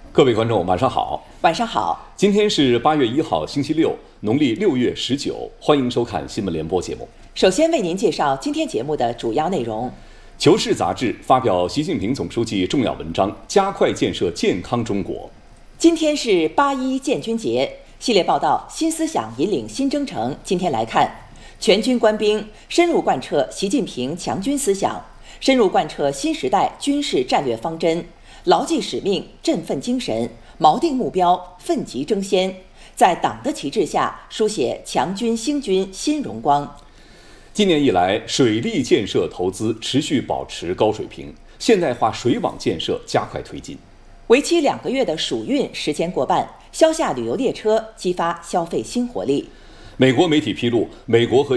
各位观众，晚上好。 晚上好。 今天是8月1号，星期六，农历6月19。欢迎收看新闻联播节目。 首先为您介绍今天节目的主要内容。 求是杂志发表习近平总书记重要文章，加快建设健康中国。 今天是8·1建军节，系列报道新思想引领新征程。今天来看，全军官兵深入贯彻习近平强军思想，深入贯彻新时代军事战略方针，牢记使命，振奋精神，锚定目标，奋楫争先，在党的旗帜下书写强军兴军新荣光。 今年以来，水利建设投资持续保持高水平，现代化水网建设加快推进。 为期2个月的暑运时间过半，消夏旅游列车激发消费新活力。 美国媒体披露，美国和